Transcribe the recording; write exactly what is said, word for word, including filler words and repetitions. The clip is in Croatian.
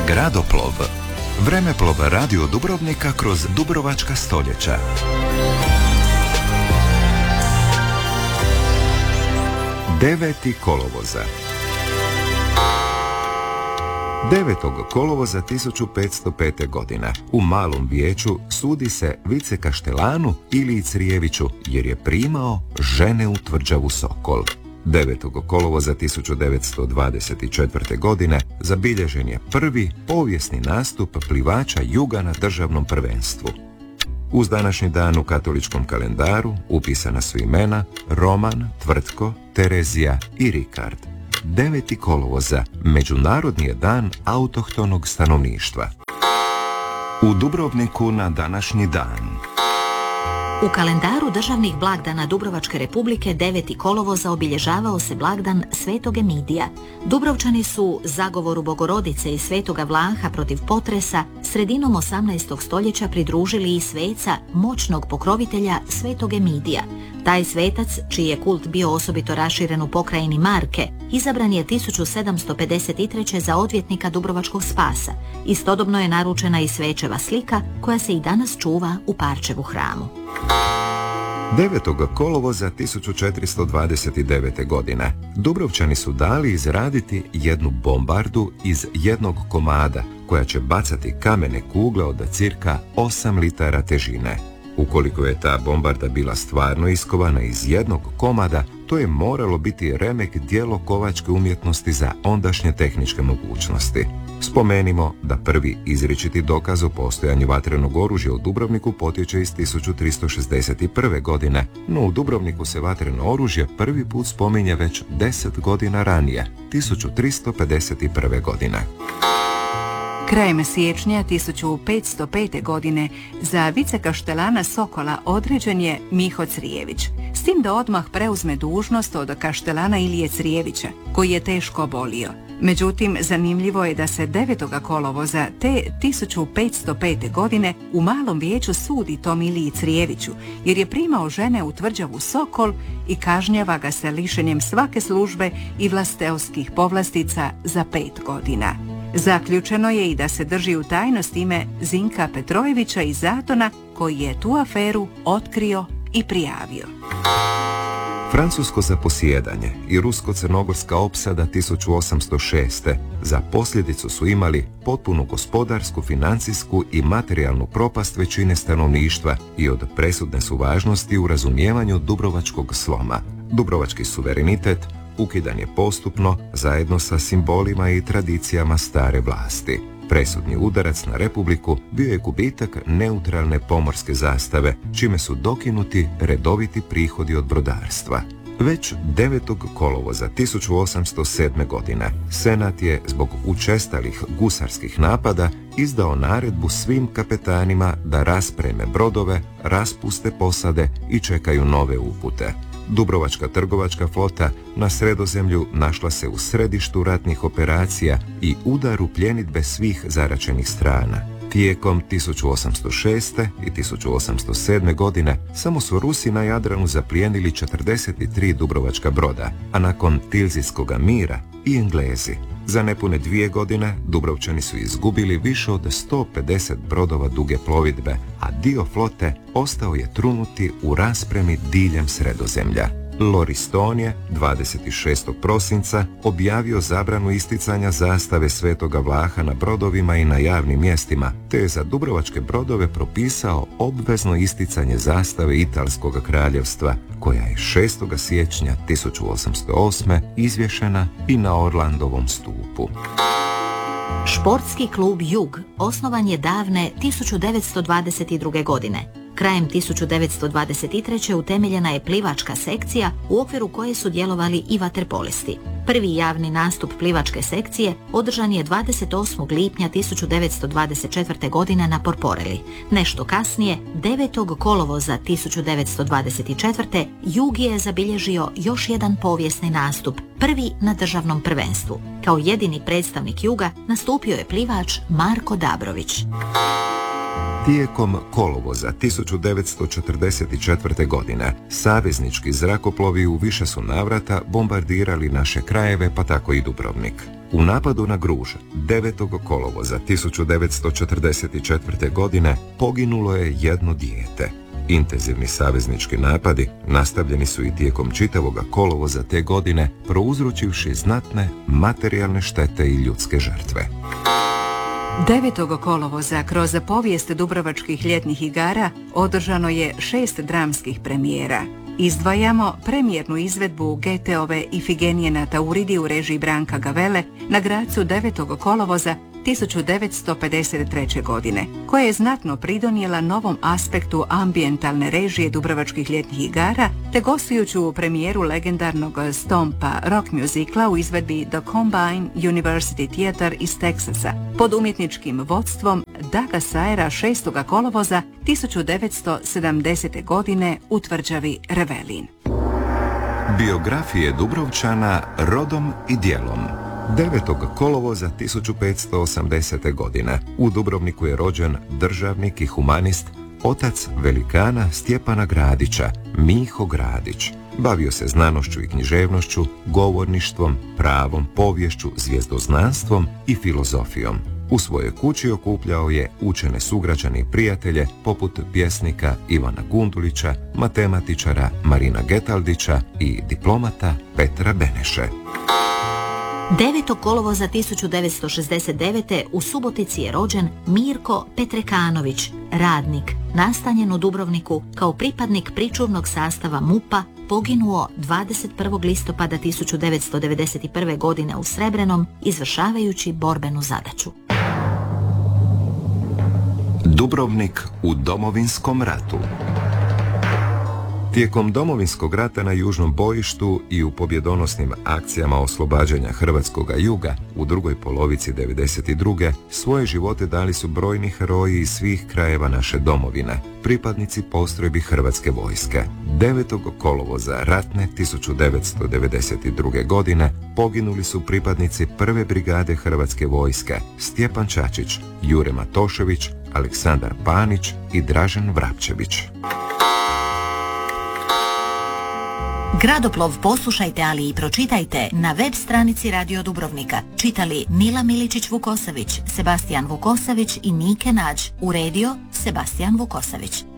Gradoplov. Vremeplov radio Dubrovnika kroz dubrovačka stoljeća. deveti kolovoza. devetog kolovoza tisuću petsto pete. godine u Malom vijeću sudi se Vice Kaštelanu Iliji Crijeviću jer je primao žene u tvrđavu Sokol. devetog kolovoza tisuću devetsto dvadeset četvrte. godine zabilježen je prvi povijesni nastup plivača Juga na državnom prvenstvu. Uz današnji dan u katoličkom kalendaru upisana su imena Roman, Tvrtko, Terezija i Rikard. deveti kolovoza Međunarodni je dan autohtonog stanovništva. U Dubrovniku na današnji dan. U kalendaru državnih blagdana Dubrovačke republike deveti kolovoza obilježavao se blagdan Svetog Emidija. Dubrovčani su zagovoru Bogorodice i Svetoga Vlaha protiv potresa sredinom osamnaestog stoljeća pridružili i sveca moćnog pokrovitelja Svetog Emidija. Taj svetac, čiji je kult bio osobito raširen u pokrajini Marke, izabran je tisuću sedamsto pedeset treće. za odvjetnika Dubrovačkog spasa. Istodobno je naručena i svečeva slika koja se i danas čuva u Parčevu hramu. devetog kolovoza tisuću četiristo dvadeset devete. godine Dubrovčani su dali izraditi jednu bombardu iz jednog komada koja će bacati kamene kugle od cirka osam litara težine. Ukoliko je ta bombarda bila stvarno iskovana iz jednog komada, to je moralo biti remek djelo kovačke umjetnosti za ondašnje tehničke mogućnosti. Spomenimo da prvi izričiti dokaz o postojanju vatrenog oružja u Dubrovniku potječe iz tisuću tristo šezdeset prve. godine, no u Dubrovniku se vatreno oružje prvi put spominje već deset godina ranije, tisuću tristo pedeset prve. godine. Krajem siječnja tisuću petsto pete. godine za vicekaštelana Sokola određen je Miho Crijević, s tim da odmah preuzme dužnost od kaštelana Ilije Crijevića, koji je teško obolio. Međutim, zanimljivo je da se devetog kolovoza te tisuću petsto pete. godine u Malom vijeću sudi tom Iliji Crijeviću, jer je primao žene u tvrđavu Sokol i kažnjava ga se lišenjem svake službe i vlasteoskih povlastica za pet godina. Zaključeno je i da se drži u tajnosti ime Zinka Petrojevića iz Zatona, koji je tu aferu otkrio i prijavio. Francusko zaposjedanje i rusko-crnogorska opsada tisuću osamsto šeste. za posljedicu su imali potpunu gospodarsku, financijsku i materijalnu propast većine stanovništva i od presudne su važnosti u razumijevanju dubrovačkog sloma. Dubrovački suverenitet ukidan je postupno zajedno sa simbolima i tradicijama stare vlasti. Presudni udarac na Republiku bio je gubitak neutralne pomorske zastave, čime su dokinuti redoviti prihodi od brodarstva. Već devetog kolovoza tisuću osamsto sedme. godine Senat je zbog učestalih gusarskih napada izdao naredbu svim kapetanima da raspreme brodove, raspuste posade i čekaju nove upute. Dubrovačka trgovačka flota na Sredozemlju našla se u središtu ratnih operacija i udaru pljenidbe svih zaraćenih strana. Tijekom tisuću osamsto šeste. i tisuću osamsto sedme. godine samo su Rusi na Jadranu zaplijenili četrdeset tri dubrovačka broda, a nakon Tilzijskoga mira i Englezi. Za nepune dvije godine Dubrovčani su izgubili više od sto pedeset brodova duge plovidbe, a dio flote ostao je trunuti u raspremi diljem Sredozemlja. Loriston je dvadeset šestog prosinca objavio zabranu isticanja zastave Svetoga Vlaha na brodovima i na javnim mjestima, te je za dubrovačke brodove propisao obvezno isticanje zastave Italskog kraljevstva, koja je šestog siječnja tisuću osamsto osme. izvješena i na Orlandovom stupu. Športski klub Jug osnovan je davne tisuću devetsto dvadeset druge. godine. Krajem tisuću devetsto dvadeset treće. utemeljena je plivačka sekcija u okviru koje su djelovali i vaterpolisti. Prvi javni nastup plivačke sekcije održan je dvadeset osmog lipnja tisuću devetsto dvadeset četvrte. godine na Porporeli. Nešto kasnije, devetog kolovoza tisuću devetsto dvadeset četvrte. Jug je zabilježio još jedan povijesni nastup, prvi na državnom prvenstvu. Kao jedini predstavnik Juga nastupio je plivač Marko Dabrović. Tijekom kolovoza tisuću devetsto četrdeset četvrte. godine saveznički zrakoplovi u više su navrata bombardirali naše krajeve, pa tako i Dubrovnik. U napadu na Gruž devetog kolovoza tisuću devetsto četrdeset četvrte. godine poginulo je jedno dijete. Intenzivni saveznički napadi nastavljeni su i tijekom čitavoga kolovoza te godine, prouzročivši znatne materijalne štete i ljudske žrtve. devetog kolovoza kroz povijest Dubrovačkih ljetnih igara održano je šest dramskih premijera. Izdvajamo premijernu izvedbu Goetheove Ifigenije na Tauridi u režiji Branka Gavele na Grazu devetog kolovoza tisuću devetsto pedeset treće. godine, koja je znatno pridonijela novom aspektu ambijentalne režije Dubrovačkih ljetnih igara, te gostujuću premijeru legendarnog Stompa rock muzikla u izvedbi The Combine University Theater iz Teksasa pod umjetničkim vodstvom Daga Sayera šestog kolovoza tisuću devetsto sedamdesete. godine u tvrđavi Revelin. Biografije Dubrovčana rodom i djelom. devetog kolovoza tisuću petsto osamdesete. godine u Dubrovniku je rođen državnik i humanist, otac velikana Stjepana Gradića, Miho Gradić. Bavio se znanošću i književnošću, govorništvom, pravom, poviješću, zvijezdoznanstvom i filozofijom. U svojoj kući okupljao je učene sugrađane i prijatelje poput pjesnika Ivana Gundulića, matematičara Marina Getaldića i diplomata Petra Beneše. devetog kolovoza tisuću devetsto šezdeset devete. u Subotici je rođen Mirko Petrekanović, radnik, nastanjen u Dubrovniku kao pripadnik pričuvnog sastava MUP-a, poginuo dvadeset prvog listopada tisuću devetsto devedeset prve. godine u Srebrenom, izvršavajući borbenu zadaću. Dubrovnik u Domovinskom ratu. Tijekom Domovinskog rata na južnom bojištu i u pobjedonosnim akcijama oslobađanja hrvatskoga juga u drugoj polovici devedeset druge. svoje živote dali su brojni heroji iz svih krajeva naše domovine, pripadnici postrojbi Hrvatske vojske. devetog kolovoza ratne tisuću devetsto devedeset druge. godine poginuli su pripadnici prve brigade Hrvatske vojske Stjepan Čačić, Jure Matošević, Aleksandar Panić i Dražen Vrapčević. Gradoplov poslušajte, ali i pročitajte na web stranici Radio Dubrovnika. Čitali Mila Miličić-Vukosavić, Sebastijan Vukosavić i Nike Nađ. Uredio Sebastijan Vukosavić.